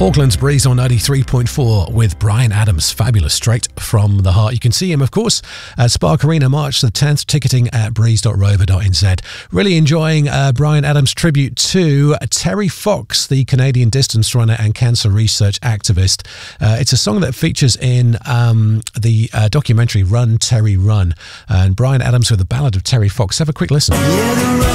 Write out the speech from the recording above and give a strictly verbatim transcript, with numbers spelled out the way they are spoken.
Auckland's Breeze on ninety-three point four with Bryan Adams. Fabulous, straight from the heart. You can see him, of course, at Spark Arena March the tenth, ticketing at breeze dot rover dot n z. Really enjoying uh, Bryan Adams' tribute to Terry Fox, the Canadian distance runner and cancer research activist. Uh, it's a song that features in um, the uh, documentary Run, Terry, Run. And Bryan Adams with the Ballad of Terry Fox. Have a quick listen.